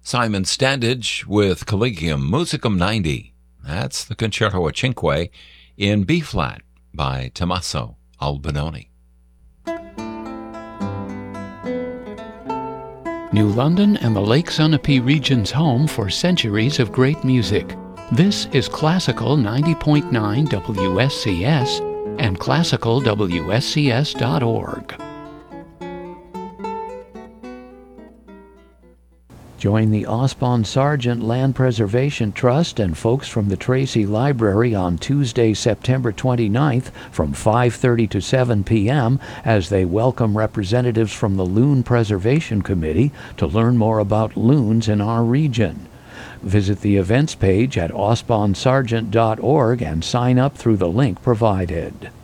Simon Standage with Collegium Musicum 90. That's the Concerto a Cinque in B-flat by Tommaso Albinoni. New London and the Lake Sunapee region's home for centuries of great music. This is Classical 90.9 WSCS and classicalwscs.org. Join the Osbon Sargent Land Preservation Trust and folks from the Tracy Library on Tuesday, September 29th from 5:30 to 7 p.m. as they welcome representatives from the Loon Preservation Committee to learn more about loons in our region. Visit the events page at osbonsargent.org and sign up through the link provided.